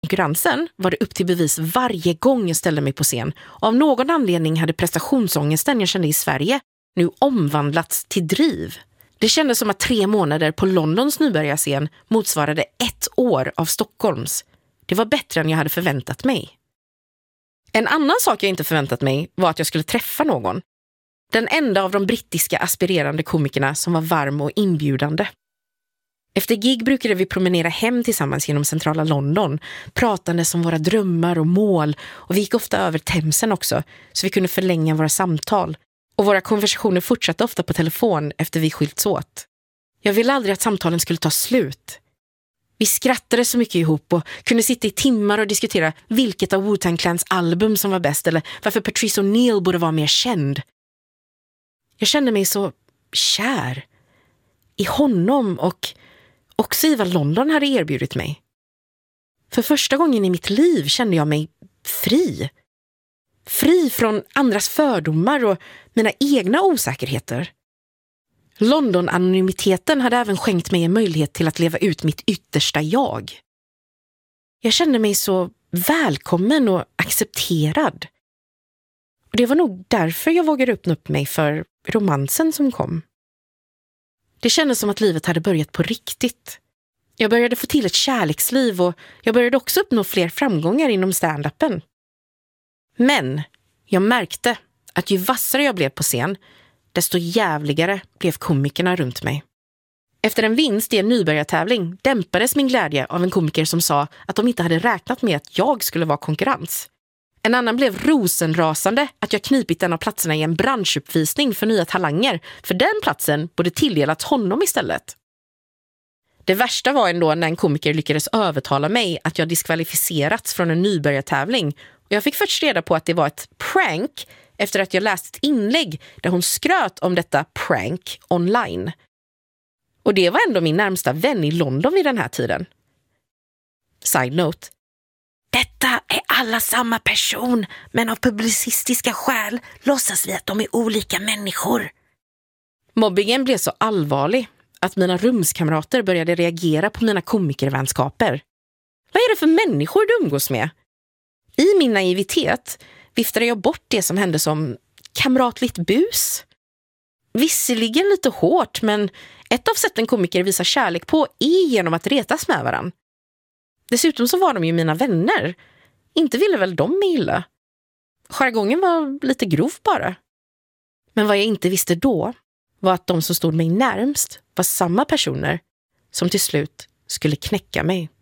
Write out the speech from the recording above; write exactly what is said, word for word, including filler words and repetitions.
konkurrensen var det upp till bevis varje gång jag ställde mig på scen. Av någon anledning hade prestationsångesten jag kände i Sverige nu omvandlats till driv. Det kändes som att tre månader på Londons nybörjarscen motsvarade ett år av Stockholms. Det var bättre än jag hade förväntat mig. En annan sak jag inte förväntat mig var att jag skulle träffa någon. Den enda av de brittiska aspirerande komikerna som var varm och inbjudande. Efter gig brukade vi promenera hem tillsammans genom centrala London, pratande om våra drömmar och mål, och vi gick ofta över Themsen också, så vi kunde förlänga våra samtal. Och våra konversationer fortsatte ofta på telefon efter vi skilts åt. Jag ville aldrig att samtalen skulle ta slut. Vi skrattade så mycket ihop och kunde sitta i timmar och diskutera vilket av Wu-Tang Clans album som var bäst eller varför Patrice O'Neill borde vara mer känd. Jag kände mig så kär i honom och också i vad London hade erbjudit mig. För första gången i mitt liv kände jag mig fri. Fri från andras fördomar och mina egna osäkerheter. London-anonymiteten hade även skänkt mig en möjlighet till att leva ut mitt yttersta jag. Jag kände mig så välkommen och accepterad. Och det var nog därför jag vågade öppna upp mig för romansen som kom. Det kändes som att livet hade börjat på riktigt. Jag började få till ett kärleksliv och jag började också uppnå fler framgångar inom stand-upen. Men jag märkte att ju vassare jag blev på scen, desto jävligare blev komikerna runt mig. Efter en vinst i en nybörjartävling dämpades min glädje av en komiker som sa att de inte hade räknat med att jag skulle vara konkurrens. En annan blev rosenrasande att jag knipit en av platserna i en branschuppvisning för nya talanger, för den platsen borde tilldelats honom istället. Det värsta var ändå när en komiker lyckades övertala mig att jag diskvalificerats från en nybörjartävling, och jag fick först reda på att det var ett prank efter att jag läst ett inlägg där hon skröt om detta prank online. Och det var ändå min närmsta vän i London vid den här tiden. Side note. Detta är alla samma person, men av publicistiska skäl låtsas vi att de är olika människor. Mobbingen blev så allvarlig att mina rumskamrater började reagera på mina komikervänskaper. Vad är det för människor du umgås med? I min naivitet viftade jag bort det som hände som kamratligt bus. Visserligen lite hårt, men ett av sätten komiker visar kärlek på är genom att retas med varann. Dessutom så var de ju mina vänner. Inte ville väl de mig illa. Jargongen var lite grov bara. Men vad jag inte visste då var att de som stod mig närmst var samma personer som till slut skulle knäcka mig.